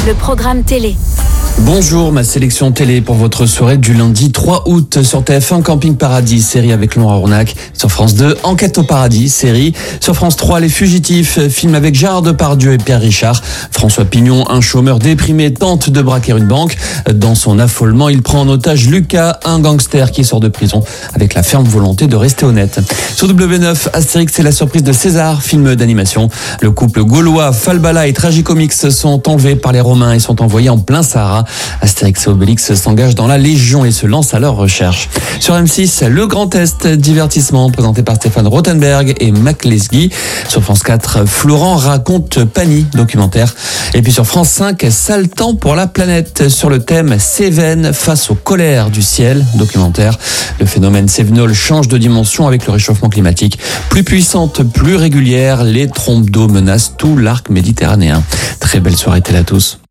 le programme télé. Bonjour, ma sélection télé pour votre soirée du lundi 3 août sur TF1 Camping Paradis, série avec Laurent Rournac. Sur France 2, Enquête au paradis, série. Sur France 3, Les Fugitifs, film avec Gérard Depardieu et Pierre Richard. François Pignon, un chômeur déprimé, tente de braquer une banque. Dans son affolement, il prend en otage Lucas, un gangster qui sort de prison avec la ferme volonté de rester honnête. Sur W9, Astérix et la surprise de César, film d'animation. Le couple gaulois Falbala et Tragicomix sont enlevés par les Romains et sont envoyés en plein Sahara. Astérix et Obélix s'engagent dans la Légion et se lancent à leur recherche. Sur M6, Le Grand Est, divertissement présenté par Stéphane Rothenberg et Mac Lesguy. Sur France 4, Florent raconte Pani, documentaire. Et puis sur France 5, Sale temps pour la planète, sur le thème Cévennes face aux colères du ciel, documentaire. Le phénomène Cévenol change de dimension avec le réchauffement climatique. Plus puissante, plus régulière, les trompes d'eau menacent tout l'arc méditerranéen. Très belle soirée télé à tous.